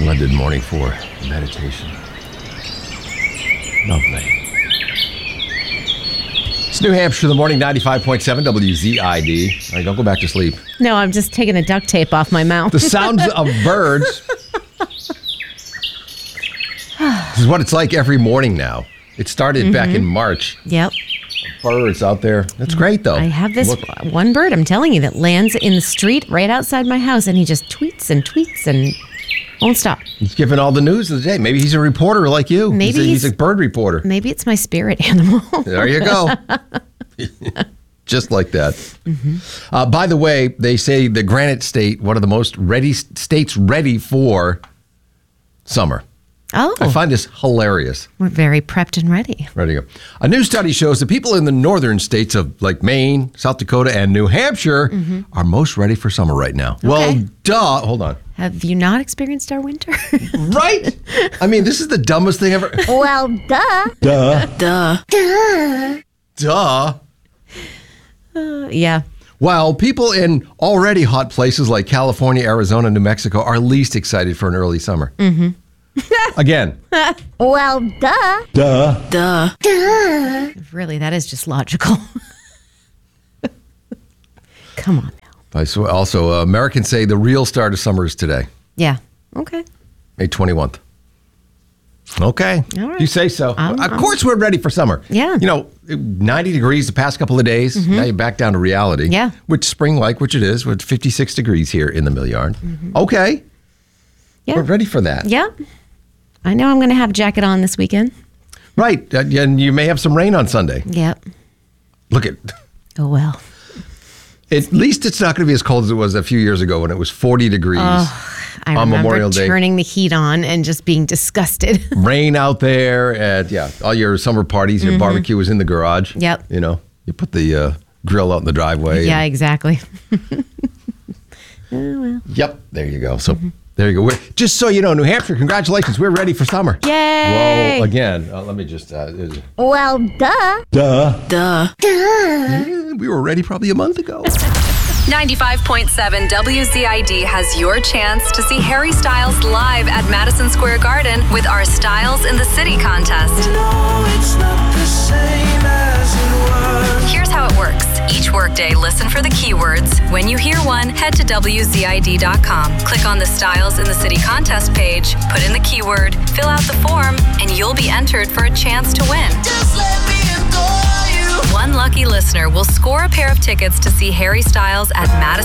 Splendid morning for meditation. Lovely. It's New Hampshire, the morning, 95.7 WZID. All right, don't go back to sleep. No, I'm just taking the duct tape off my mouth. The sounds of birds. This is what it's like every morning now. It started back in March. Yep. Birds out there. That's great, though. I have this one bird, I'm telling you, that lands in the street right outside my house, and he just tweets and won't stop. He's giving all the news of the day. Maybe he's a reporter like you. Maybe he's a bird reporter. Maybe it's my spirit animal. There you go. Just like that. By the way, they say the Granite State, one of the most ready states ready for summer. Oh. I find this hilarious. We're very prepped and ready. Ready to go. A new study shows that people in the northern states of like Maine, South Dakota, and New Hampshire are most ready for summer right now. Okay. Well, duh. Hold on. Have you not experienced our winter? Right? I mean, this is the dumbest thing ever. Well, duh. Duh. Yeah. While people in already hot places like California, Arizona, New Mexico are least excited for an early summer. Again. Well, duh. Really, that is just logical. Come on now. Also, Americans say the real start of summer is today, Yeah. Okay. May 21st. Okay. All right. You say so. Of course we're ready for summer. Yeah. 90 degrees the past couple of days. Now you're back down to reality. Yeah. Which spring-like, which it is, with 56 degrees here in the Mill Yard. Okay. Yeah. We're ready for that. Yeah. I know I'm going to have a jacket on this weekend. Right. And you may have some rain on Sunday. Yep. Look at... Oh, well. At least it's not going to be as cold as it was a few years ago when it was 40 degrees I on remember Memorial Day. turning the heat on and just being disgusted. Rain out there, and all your summer parties, your barbecue was in the garage. Yep. You put the grill out in the driveway. Yeah, exactly. Yep, there you go. So there you go. Just so you know, New Hampshire, congratulations. We're ready for summer. Yay! Well, again, let me just... Well, duh. we were ready probably a month ago. 95.7 WZID has your chance to see Harry Styles live at Madison Square Garden with our Styles in the City contest. Here's how it works. Each workday, listen for the keywords. When you hear one, head to WZID.com. Click on the Styles in the City contest page, put in the keyword, fill out the form, and you'll be entered for a chance to win. Just let me adore you. One lucky listener will score a pair of tickets to see Harry Styles at Madison